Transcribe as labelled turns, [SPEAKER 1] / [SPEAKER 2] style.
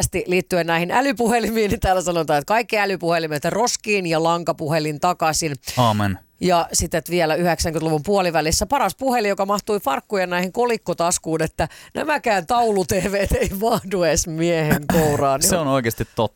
[SPEAKER 1] viesti liittyen näihin älypuhelimiin, niin täällä sanotaan, että kaikki älypuhelimet roskiin ja lankapuhelin takaisin.
[SPEAKER 2] Aamen.
[SPEAKER 1] Ja sitten vielä 90-luvun puolivälissä paras puhelin, joka mahtui farkkujen näihin kolikkotaskuun, että nämäkään taulu-TVt ei mahdu edes miehen kouraan.
[SPEAKER 2] Se on oikeasti totta.